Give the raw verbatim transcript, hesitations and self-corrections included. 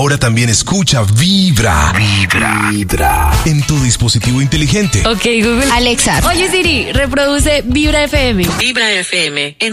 Ahora también escucha Vibra. Vibra. Vibra. En tu dispositivo inteligente. Ok, Google. Alexa. Oye, Siri, reproduce Vibra F M. Vibra F M. En